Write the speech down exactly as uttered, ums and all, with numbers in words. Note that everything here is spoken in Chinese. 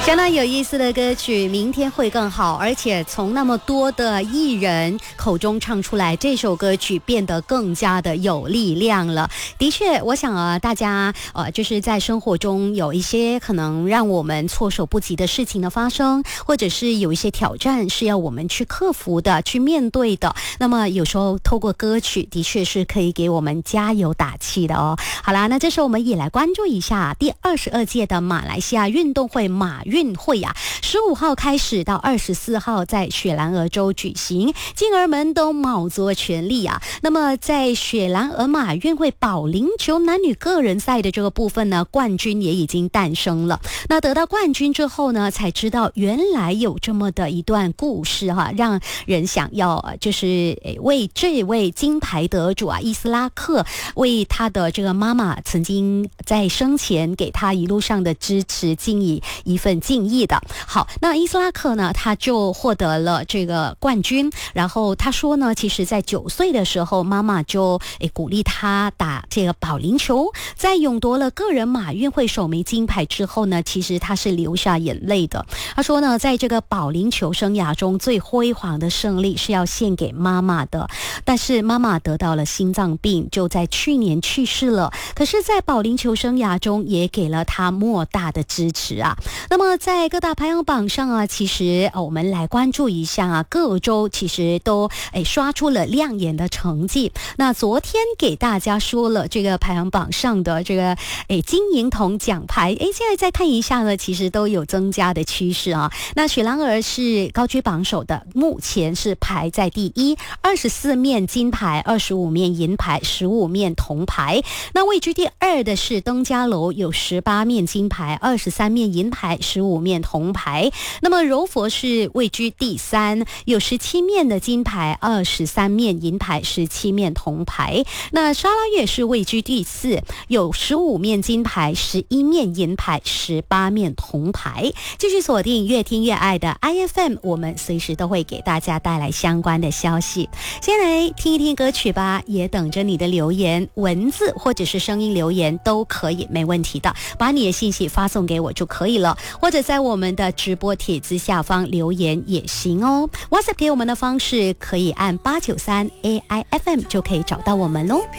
相当有意思的歌曲，明天会更好，而且从那么多的艺人口中唱出来，这首歌曲变得更加的有力量了。的确，我想啊，大家呃，就是在生活中有一些可能让我们措手不及的事情的发生，或者是有一些挑战是要我们去克服的、去面对的。那么有时候透过歌曲，的确是可以给我们加油打气的哦。好啦，那这时候我们也来关注一下第二十二届的马来西亚运动会马运会啊，十五号开始到二十四号在雪兰莪州举行，健儿们都卯足全力啊。那么在雪兰莪马运会保龄球男女个人赛的这个部分呢，冠军也已经诞生了。那得到冠军之后呢，才知道原来有这么的一段故事哈、啊，让人想要就是为这位金牌得主啊伊斯拉克，为他的这个妈妈曾经在生前给他一路上的支持敬以一份敬意的。好，那伊斯拉克呢，他就获得了这个冠军。然后他说呢，其实在九岁的时候，妈妈就诶鼓励他打这个保龄球。在勇夺了个人马运会首枚金牌之后呢，其实他是流下眼泪的。他说呢，在这个保龄球生涯中最辉煌的胜利是要献给妈妈的，但是妈妈得到了心脏病，就在去年去世了。可是在保龄球生涯中也给了他莫大的支持啊。那么在各大排行榜上啊，其实、哦、我们来关注一下啊，各州其实都诶刷出了亮眼的成绩。那昨天给大家说了这个排行榜上的这个诶金银铜奖牌，诶现在再看一下呢，其实都有增加的趋势啊。那雪兰莪是高居榜首的，目前是排在第一，二十四面金牌，二十五面银牌，十五面铜牌。那位居第二的是登嘉楼，有十八面金牌，二十三面银牌，十五面铜牌。那么柔佛是位居第三，有十七面的金牌，二十三面银牌，十七面铜牌。那沙拉越是位居第四，有十五面金牌，十一面银牌，十八面铜牌。继续锁定越听越爱的 I F M， 我们随时都会给大家带来相关的消息。先来听一听歌曲吧，也等着你的留言，文字或者是声音留言都可以，没问题的，把你的信息发送给我就可以了，或者在我们的直播帖子下方留言也行哦。 WhatsApp 给我们的方式可以按八九三 A I F M 就可以找到我们咯。